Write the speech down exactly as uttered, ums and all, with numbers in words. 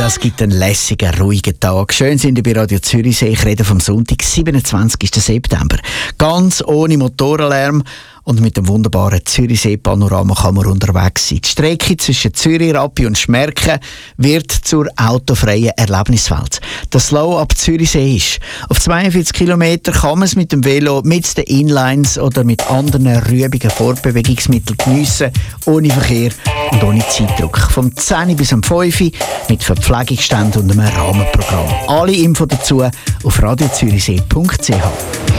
das gibt einen lässigen, ruhigen Tag. Schön sind ihr bei Radio Zürichsee. Ich rede vom Sonntag, siebenundzwanzigsten September. Ganz ohne Motorenlärm und mit dem wunderbaren Zürichsee-Panorama kann man unterwegs sein. Die Strecke zwischen Zürich, Rappi und Schmerken wird zur autofreien Erlebniswelt. Das Slow ab Zürichsee ist. Auf zweiundvierzig Kilometer kann man es mit dem Velo, mit den Inlines oder mit anderen rübigen Fortbewegungsmitteln geniessen, ohne Verkehr und ohne Zeitdruck. Vom zehn bis um fünf mit Verpflegungsständen und einem Rahmenprogramm. Alle Infos dazu auf radio zürichsee punkt c h.